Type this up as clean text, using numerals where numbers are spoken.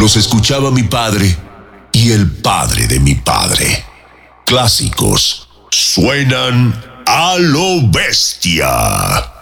Los escuchaba mi padre y el padre de mi padre. Clásicos suenan a lo bestia.